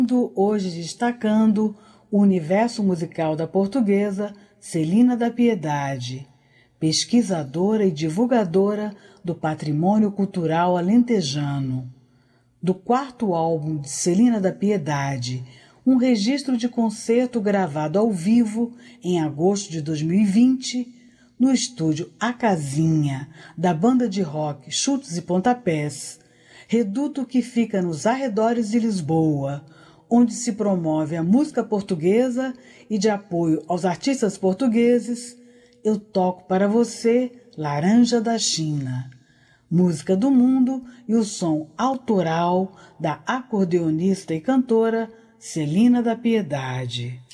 Hoje destacando o universo musical da portuguesa Celina da Piedade, pesquisadora e divulgadora do patrimônio cultural alentejano. Do quarto álbum de Celina da Piedade, um registro de concerto gravado ao vivo em agosto de 2020, no estúdio A Casinha, da banda de rock Chutes e Pontapés, reduto que fica nos arredores de Lisboa, onde se promove a música portuguesa e de apoio aos artistas portugueses, eu toco para você Laranja da China, música do mundo e o som autoral da acordeonista e cantora Celina da Piedade.